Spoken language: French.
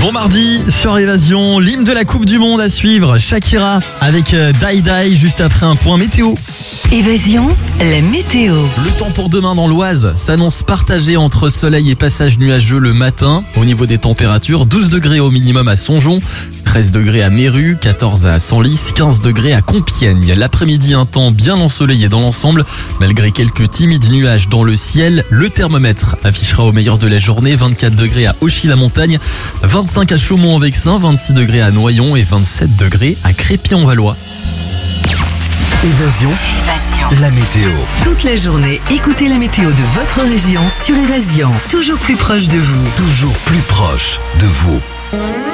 Bon mardi sur Évasion, l'hymne de la Coupe du Monde à suivre, Shakira avec Die Die juste après un point météo. Évasion, la météo. Le temps pour demain dans l'Oise s'annonce partagé entre soleil et passage nuageux le matin. Au niveau des températures, 12 degrés au minimum à Songeon, 13 degrés à Méru, 14 à Senlis, 15 degrés à Compiègne. L'après-midi, un temps bien ensoleillé dans l'ensemble, malgré quelques timides nuages dans le ciel. Le thermomètre affichera au meilleur de la journée 24 degrés à Auchy-la-Montagne, 25 à Chaumont-en-Vexin, 26 degrés à Noyon et 27 degrés à Crépy-en-Valois. Évasion, la météo. Toute la journée, écoutez la météo de votre région sur Évasion. Toujours plus proche de vous. Toujours plus proche de vous.